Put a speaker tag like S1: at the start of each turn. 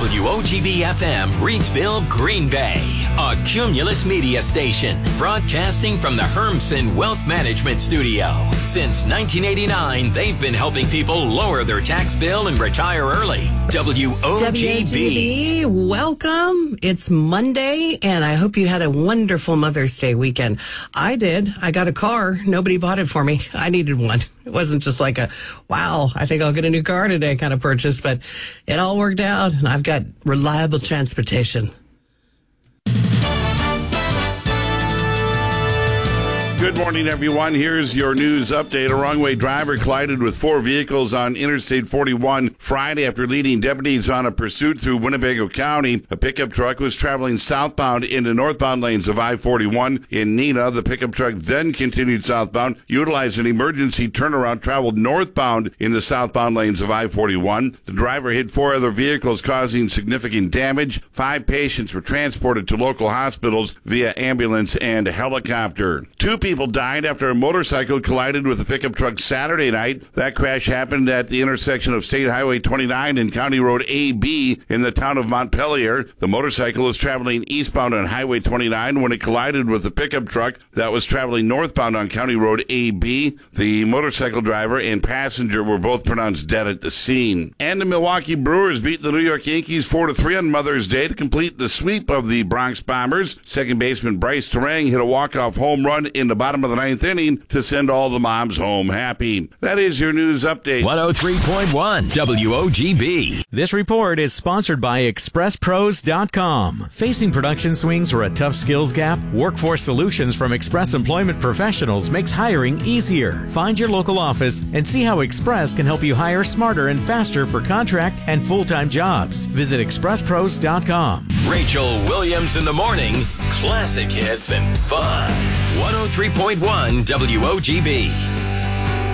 S1: WOGB-FM, Reidsville, Green Bay. A Cumulus Media station, broadcasting from the Hermsen Wealth Management Studio. Since 1989, they've been helping people lower their tax bill and retire early. WOGB.
S2: Welcome. It's Monday, and I hope you had a wonderful Mother's Day weekend. I did. I got a car. Nobody bought it for me. I needed one. It wasn't just like a, wow, I think I'll get a new car today kind of purchase, but it all worked out, and I've got reliable transportation.
S3: Good morning, everyone. Here's your news update. A wrong-way driver collided with four vehicles on Interstate 41 Friday after leading deputies on a pursuit through Winnebago County. A pickup truck was traveling southbound into northbound lanes of I-41 in Neenah. The pickup truck then continued southbound, utilized an emergency turnaround, traveled northbound in the southbound lanes of I-41. The driver hit four other vehicles, causing significant damage. 5 patients were transported to local hospitals via ambulance and helicopter. 2 people died after a motorcycle collided with a pickup truck Saturday night. That crash happened at the intersection of State Highway 29 and County Road AB in the town of Montpelier. The motorcycle was traveling eastbound on Highway 29 when it collided with a pickup truck that was traveling northbound on County Road AB. The motorcycle driver and passenger were both pronounced dead at the scene. And the Milwaukee Brewers beat the New York Yankees 4-3 on Mother's Day to complete the sweep of the Bronx Bombers. Second baseman Bryce Terang hit a walk-off home run in the bottom of the 9th inning to send all the moms home happy. That is your news update.
S1: 103.1 WOGB.
S4: This report is sponsored by ExpressPros.com. Facing production swings or a tough skills gap? Workforce Solutions from Express Employment Professionals makes hiring easier. Find your local office and see how Express can help you hire smarter and faster for contract and full-time jobs. Visit ExpressPros.com.
S1: Rachel Williams in the morning. Classic hits and fun. 103.1 WOGB.